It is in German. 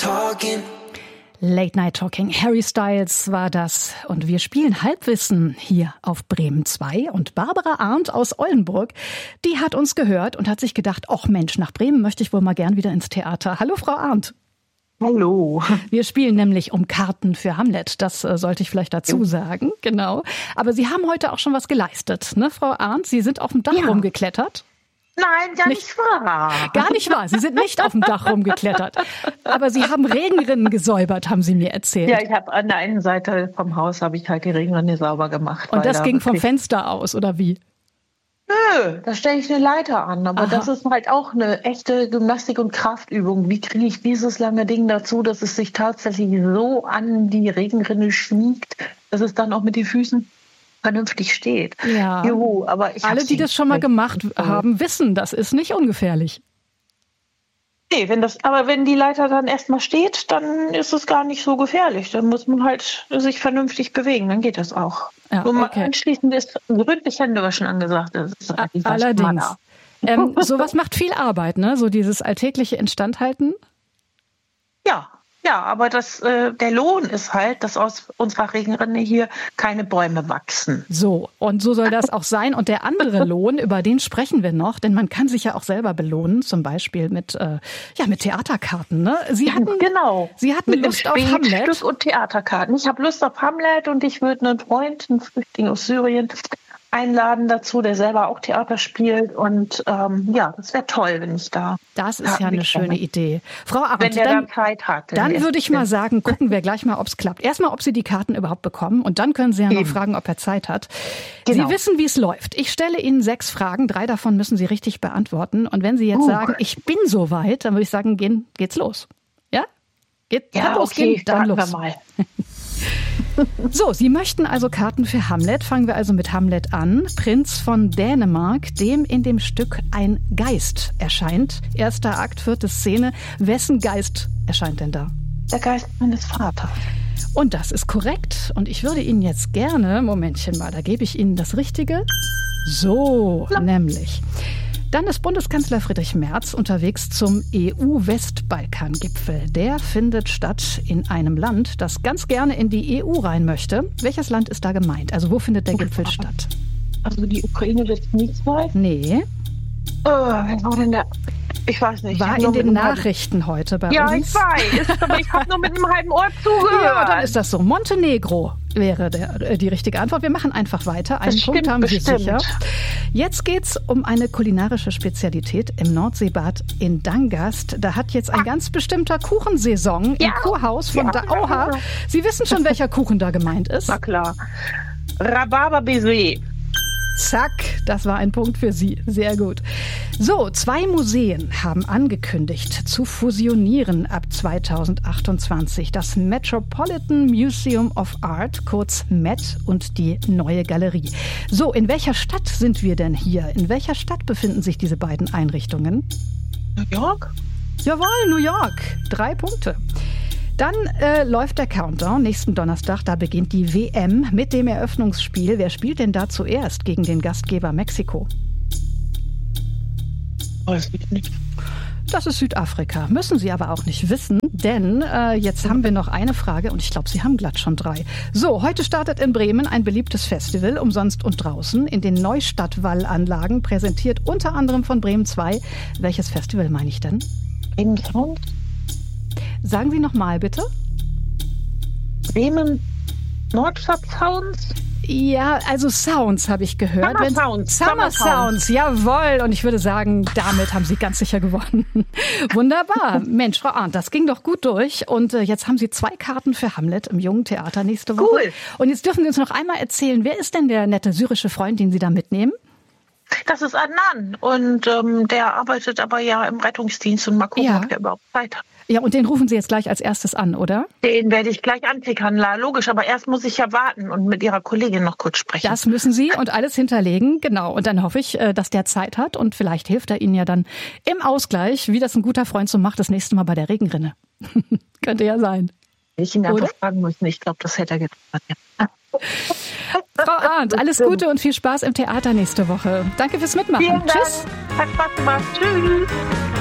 Late Night Talking, Harry Styles war das. Und wir spielen Halbwissen hier auf Bremen 2. Und Barbara Arndt aus Oldenburg, die hat uns gehört und hat sich gedacht, ach Mensch, nach Bremen möchte ich wohl mal gern wieder ins Theater. Hallo Frau Arndt. Hallo. Wir spielen nämlich um Karten für Hamlet. Das sollte ich vielleicht dazu sagen. Genau. Aber Sie haben heute auch schon was geleistet, ne, Frau Arndt? Sie sind auf dem Dach rumgeklettert. Nein, gar nicht wahr. Gar nicht wahr. Sie sind nicht auf dem Dach rumgeklettert. Aber Sie haben Regenrinnen gesäubert, haben Sie mir erzählt. Ja, ich habe an der einen Seite vom Haus halt die Regenrinne sauber gemacht. Und das ging vom Fenster aus, oder wie? Nö, da stelle ich eine Leiter an. Aber das ist halt auch eine echte Gymnastik- und Kraftübung. Wie kriege ich dieses lange Ding dazu, dass es sich tatsächlich so an die Regenrinne schmiegt, dass es dann auch mit den Füßen vernünftig steht. Ja. Juhu, aber alle, die das schon mal gemacht haben, wissen, das ist nicht ungefährlich. Nee, wenn die Leiter dann erstmal steht, dann ist es gar nicht so gefährlich. Dann muss man halt sich vernünftig bewegen, dann geht das auch. Ja, okay. Anschließend ist gründlich Händewaschen angesagt. Das ist allerdings. Sowas macht viel Arbeit, ne? So dieses alltägliche Instandhalten. Ja, aber der Lohn ist halt, dass aus unserer Regenrinne hier keine Bäume wachsen. So, und so soll das auch sein. Und der andere Lohn, über den sprechen wir noch, denn man kann sich ja auch selber belohnen, zum Beispiel mit Theaterkarten. Ne? Sie hatten mit Lust auf Hamlet. Stück und Theaterkarten. Ich habe Lust auf Hamlet und ich würde einen Freund, einen Flüchtling aus Syrien, einladen dazu, der selber auch Theater spielt. Und das wäre toll, wenn ich da... Das ist ja eine schöne Idee. Frau Arndt, wenn der dann Zeit hat. Dann würde ich mal sagen, gucken wir gleich mal, ob es klappt. Erstmal, ob Sie die Karten überhaupt bekommen. Und dann können Sie ja noch fragen, ob er Zeit hat. Genau. Sie wissen, wie es läuft. Ich stelle Ihnen 6 Fragen. 3 davon müssen Sie richtig beantworten. Und wenn Sie jetzt sagen, ich bin soweit, dann würde ich sagen, geht's los. Ja? Kann losgehen, dann los. Wir mal. So, Sie möchten also Karten für Hamlet. Fangen wir also mit Hamlet an. Prinz von Dänemark, dem in dem Stück ein Geist erscheint. 1. Akt, 4. Szene. Wessen Geist erscheint denn da? Der Geist meines Vaters. Und das ist korrekt. Und ich würde Ihnen jetzt gerne, Momentchen mal, da gebe ich Ihnen das Richtige. So, nämlich. Dann ist Bundeskanzler Friedrich Merz unterwegs zum EU-Westbalkan-Gipfel. Der findet statt in einem Land, das ganz gerne in die EU rein möchte. Welches Land ist da gemeint? Also wo findet der Gipfel statt? Also die Ukraine wird es nicht sein? Nee. Wer war denn der? Ich weiß nicht. War in den Nachrichten heute bei uns. Ja, ich weiß. Aber ich habe nur mit einem halben Ohr zugehört. Ja, dann ist das so. Montenegro wäre die richtige Antwort. Wir machen einfach weiter. Einen Punkt haben Sie sicher. Jetzt geht's um eine kulinarische Spezialität im Nordseebad in Dangast. Da hat jetzt ein ganz bestimmter Kuchensaison im Kurhaus von Oha. Sie wissen schon, welcher Kuchen da gemeint ist? Na klar. Rhabarberbaiser. Zack, das war ein Punkt für Sie. Sehr gut. So, 2 Museen haben angekündigt zu fusionieren ab 2028. Das Metropolitan Museum of Art, kurz MET, und die Neue Galerie. So, in welcher Stadt sind wir denn hier? In welcher Stadt befinden sich diese beiden Einrichtungen? New York? Jawohl, New York. 3 Punkte. Dann läuft der Countdown. Nächsten Donnerstag, da beginnt die WM mit dem Eröffnungsspiel. Wer spielt denn da zuerst gegen den Gastgeber Mexiko? Weiß ich nicht. Das ist Südafrika. Müssen Sie aber auch nicht wissen, denn jetzt haben wir noch eine Frage und ich glaube, Sie haben glatt schon 3. So, heute startet in Bremen ein beliebtes Festival, umsonst und draußen, in den Neustadtwallanlagen, präsentiert unter anderem von Bremen 2. Welches Festival meine ich denn? Bremen Sound? Sagen Sie noch mal, bitte. Bremen Nordstadt Sounds? Ja, also Sounds habe ich gehört. Summer Sounds, jawohl. Und ich würde sagen, damit haben Sie ganz sicher gewonnen. Wunderbar. Mensch, Frau Arndt, das ging doch gut durch. Und jetzt haben Sie 2 Karten für Hamlet im Jungen Theater nächste Woche. Cool. Und jetzt dürfen Sie uns noch einmal erzählen, wer ist denn der nette syrische Freund, den Sie da mitnehmen? Das ist Adnan. Und der arbeitet aber ja im Rettungsdienst und mal gucken, ob der überhaupt Zeit hat. Ja, und den rufen Sie jetzt gleich als erstes an, oder? Den werde ich gleich antickern, logisch. Aber erst muss ich ja warten und mit Ihrer Kollegin noch kurz sprechen. Das müssen Sie und alles hinterlegen, genau. Und dann hoffe ich, dass der Zeit hat und vielleicht hilft er Ihnen ja dann im Ausgleich, wie das ein guter Freund so macht, das nächste Mal bei der Regenrinne. Könnte ja sein. Ich ihn einfach fragen müssen. Ich glaube, das hätte er getan. Ja. Frau Arndt, alles Gute und viel Spaß im Theater nächste Woche. Danke fürs Mitmachen. Vielen Dank. Tschüss. Hat Spaß gemacht. Tschüss.